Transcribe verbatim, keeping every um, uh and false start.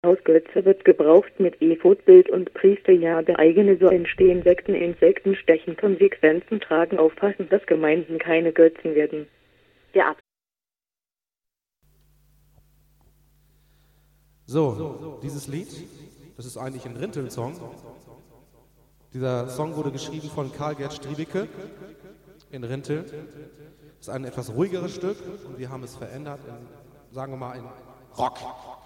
Aus Götze wird gebraucht mit Ephod-Bild und Priesterjahr eigene, so entstehen Sekten. Insekten stechen Konsequenzen tragen. Aufpassen, dass Gemeinden keine Götzen werden. Der Ab So, dieses Lied, das ist eigentlich ein Rinteln-Song. Dieser Song wurde geschrieben von Karl-Gerd Striebeke in Rinteln. Das ist ein etwas ruhigeres Stück und wir haben es verändert in, sagen wir mal, in Rock.